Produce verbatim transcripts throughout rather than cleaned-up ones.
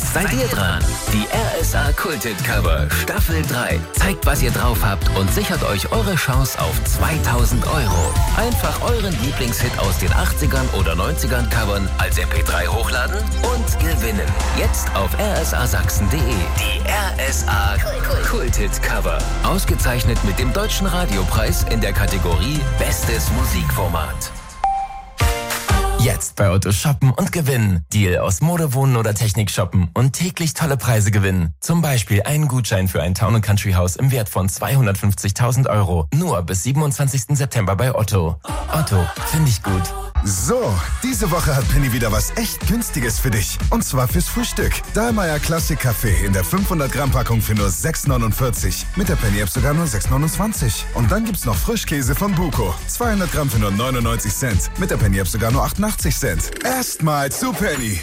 seid ihr dran. Die R S A Kulthit Cover Staffel drei zeigt, was ihr drauf habt und sichert euch eure Chance auf zweitausend Euro. Einfach euren Lieblingshit aus den achtzigern oder neunzigern covern, als M P drei hochladen und gewinnen. Jetzt auf r s a sachsen punkt d e. Die R S A Kulthit Cover. Ausgezeichnet mit dem Deutschen Radiopreis in der Kategorie Bestes Musikformat. Jetzt bei Otto shoppen und gewinnen. Deal aus Mode, Wohnen oder Technik shoppen und täglich tolle Preise gewinnen. Zum Beispiel einen Gutschein für ein Town and Country Haus im Wert von zweihundertfünfzigtausend Euro. Nur bis siebenundzwanzigsten September bei Otto. Otto, finde ich gut. So, diese Woche hat Penny wieder was echt Günstiges für dich. Und zwar fürs Frühstück. Dahlmeier Classic Kaffee in der fünfhundert Gramm Packung für nur sechs neunundvierzig. Mit der Penny App sogar nur sechs neunundzwanzig. Und dann gibt's noch Frischkäse von Buko. zweihundert Gramm für nur neunundneunzig Cent. Mit der Penny App sogar nur achtundachtzig Cent. Erstmal zu Penny.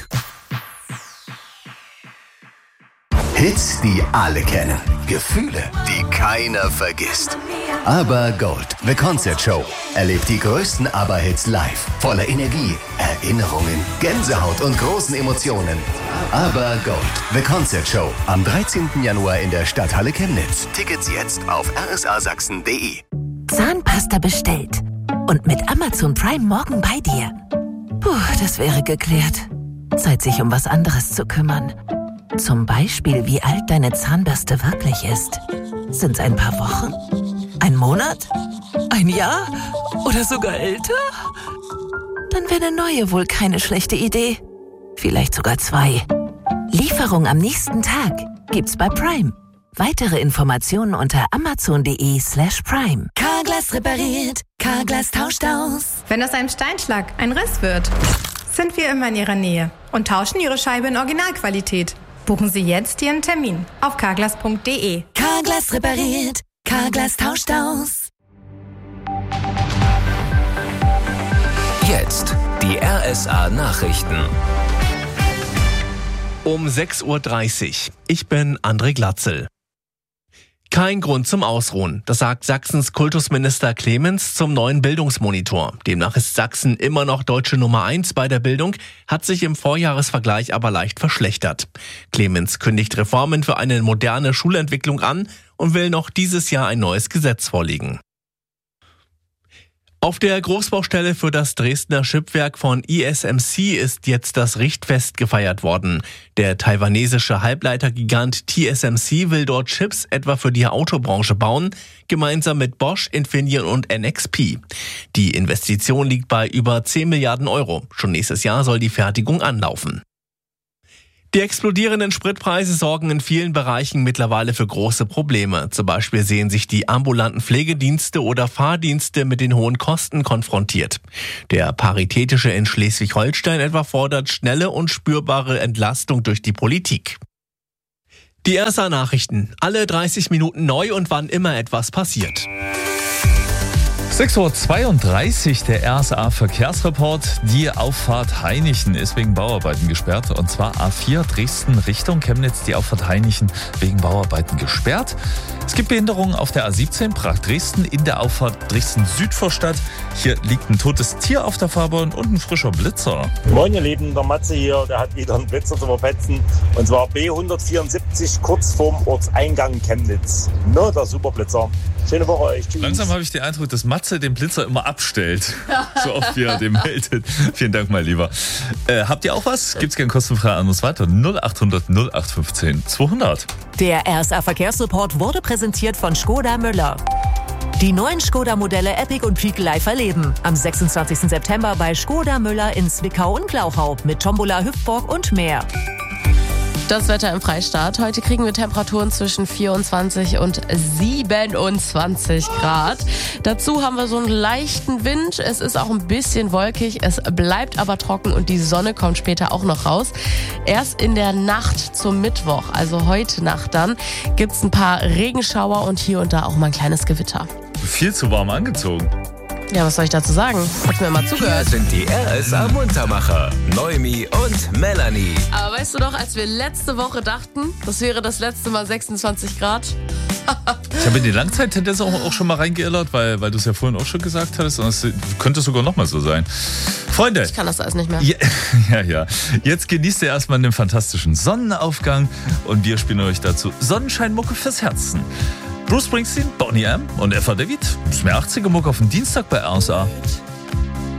Hits, die alle kennen. Gefühle, die keiner vergisst. Aber Gold, The Concert Show. Erlebt die größten Aber-Hits live. Voller Energie, Erinnerungen, Gänsehaut und großen Emotionen. Aber Gold, The Concert Show. Am dreizehnten Januar in der Stadthalle Chemnitz. Tickets jetzt auf r s a sachsen punkt d e. Zahnpasta bestellt. Und mit Amazon Prime morgen bei dir. Puh, das wäre geklärt. Zeit, sich um was anderes zu kümmern. Zum Beispiel, wie alt deine Zahnbürste wirklich ist. Sind's ein paar Wochen? Ein Monat? Ein Jahr? Oder sogar älter? Dann wäre eine neue wohl keine schlechte Idee. Vielleicht sogar zwei. Lieferung am nächsten Tag gibt's bei Prime. Weitere Informationen unter amazon punkt d e slash prime. Carglass repariert, Carglass tauscht aus. Wenn aus einem Steinschlag ein Riss wird, sind wir immer in Ihrer Nähe und tauschen Ihre Scheibe in Originalqualität. Buchen Sie jetzt Ihren Termin auf carglass punkt d e. Carglass repariert, Carglass tauscht aus. Jetzt die R S A Nachrichten. Um sechs Uhr dreißig. Ich bin André Glatzel. Kein Grund zum Ausruhen, das sagt Sachsens Kultusminister Clemens zum neuen Bildungsmonitor. Demnach ist Sachsen immer noch deutsche Nummer eins bei der Bildung, hat sich im Vorjahresvergleich aber leicht verschlechtert. Clemens kündigt Reformen für eine moderne Schulentwicklung an und will noch dieses Jahr ein neues Gesetz vorlegen. Auf der Großbaustelle für das Dresdner Chipwerk von I S M C ist jetzt das Richtfest gefeiert worden. Der taiwanesische Halbleitergigant T S M C will dort Chips etwa für die Autobranche bauen, gemeinsam mit Bosch, Infineon und N X P. Die Investition liegt bei über zehn Milliarden Euro. Schon nächstes Jahr soll die Fertigung anlaufen. Die explodierenden Spritpreise sorgen in vielen Bereichen mittlerweile für große Probleme. Zum Beispiel sehen sich die ambulanten Pflegedienste oder Fahrdienste mit den hohen Kosten konfrontiert. Der Paritätische in Schleswig-Holstein etwa fordert schnelle und spürbare Entlastung durch die Politik. Die R S A-Nachrichten. Alle dreißig Minuten neu und wann immer etwas passiert. sechs Uhr zweiunddreißig, der R S A-Verkehrsreport. Die Auffahrt Hainichen ist wegen Bauarbeiten gesperrt. Und zwar A vier Dresden Richtung Chemnitz, die Auffahrt Hainichen wegen Bauarbeiten gesperrt. Es gibt Behinderungen auf der A siebzehn Prag-Dresden in der Auffahrt Dresden-Südvorstadt. Hier liegt ein totes Tier auf der Fahrbahn und ein frischer Blitzer. Moin ihr Lieben, der Matze hier, der hat wieder einen Blitzer zu verpetzen. Und zwar B hundertvierundsiebzig kurz vorm Ortseingang Chemnitz. Na, der Superblitzer. Schöne Woche euch. Tschüss. Langsam habe ich den Eindruck, dass Matze den Blitzer immer abstellt. So oft wie er den meldet. Vielen Dank, mein Lieber. Äh, habt ihr auch was? Gibt's gern kostenfrei an uns weiter. null acht hundert null acht fünfzehn zweihundert. Der R S A-Verkehrsreport wurde präsentiert von Skoda Müller. Die neuen Skoda-Modelle Epic und Peak live erleben. Am sechsundzwanzigsten September bei Skoda Müller in Zwickau und Glauchau mit Tombola, Hüpfburg und mehr. Das Wetter im Freistaat. Heute kriegen wir Temperaturen zwischen vierundzwanzig und siebenundzwanzig Grad. Dazu haben wir so einen leichten Wind. Es ist auch ein bisschen wolkig. Es bleibt aber trocken und die Sonne kommt später auch noch raus. Erst in der Nacht zum Mittwoch, also heute Nacht dann, gibt's ein paar Regenschauer und hier und da auch mal ein kleines Gewitter. Viel zu warm angezogen. Ja, was soll ich dazu sagen? Hast mir mal Hier zugehört. sind die R S A Muntermacher, Noemi und Melanie. Aber weißt du noch, als wir letzte Woche dachten, das wäre das letzte Mal sechsundzwanzig Grad? Ich habe in die Langzeittendenz auch, auch schon mal reingeirrt, weil, weil du es ja vorhin auch schon gesagt hattest. Und es könnte sogar noch mal so sein. Freunde. Ich kann das alles nicht mehr. Ja, ja, ja. Jetzt genießt ihr erstmal einen fantastischen Sonnenaufgang. Und wir spielen euch dazu Sonnenscheinmucke fürs Herzen. Bruce Springsteen, Boney M. und Eva David. Das ist mehr achtziger Mucke auf dem Dienstag bei R S A.